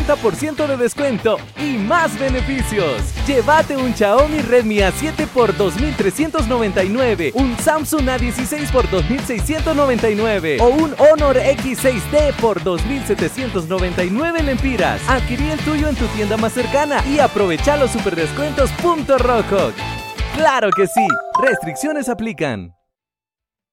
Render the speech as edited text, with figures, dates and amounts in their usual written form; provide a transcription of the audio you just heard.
50% de descuento y más beneficios. Llévate un Xiaomi Redmi A7 por 2.399, un Samsung A16 por 2.699 o un Honor X6D por 2.799 lempiras. Adquirí el tuyo en tu tienda más cercana y aprovecha los superdescuentos Punto Rojo. ¡Claro que sí! Restricciones aplican.